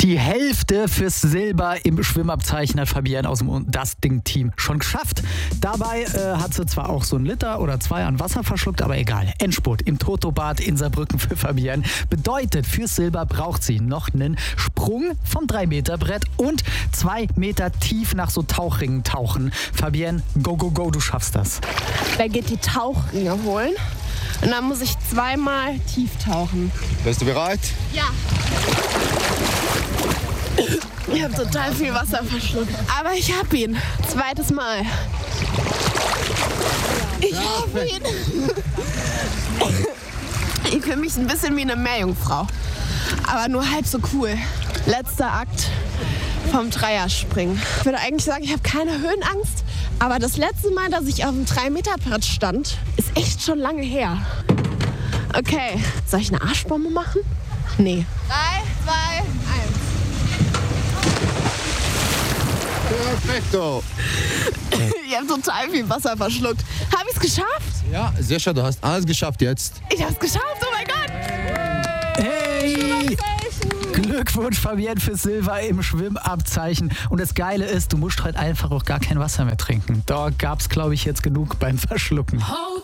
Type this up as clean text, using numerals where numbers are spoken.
Die Hälfte fürs Silber im Schwimmabzeichen hat Fabienne aus dem Das Ding-Team schon geschafft. Dabei hat sie zwar auch so 1 Liter oder 2 an Wasser verschluckt, aber egal. Endspurt im Toto-Bad in Saarbrücken für Fabienne. Bedeutet, fürs Silber braucht sie noch einen Sprung vom 3-Meter-Brett und 2 Meter tief nach so Tauchringen tauchen. Fabienne, go, go, go, du schaffst das. Da geht die Tauchringe holen und dann muss ich 2-mal tief tauchen. Bist du bereit? Ja. Ich habe total viel Wasser verschluckt. Aber ich hab ihn. 2. Mal. Ich hab ihn. Ich fühle mich ein bisschen wie eine Meerjungfrau. Aber nur halb so cool. Letzter Akt vom Dreierspringen. Ich würde eigentlich sagen, ich habe keine Höhenangst. Aber das letzte Mal, dass ich auf dem 3-Meter-Brett stand, ist echt schon lange her. Okay. Soll ich eine Arschbombe machen? Nee. 3, 2, 1. Perfekto. Ich habe total viel Wasser verschluckt. Habe ich es geschafft? Ja, sehr schön, du hast alles geschafft jetzt. Ich habe es geschafft, oh mein Gott. Hey! Glückwunsch, Fabienne, fürs Silber im Schwimmabzeichen. Und das Geile ist, du musst heute einfach auch gar kein Wasser mehr trinken. Da gab es, glaube ich, jetzt genug beim Verschlucken.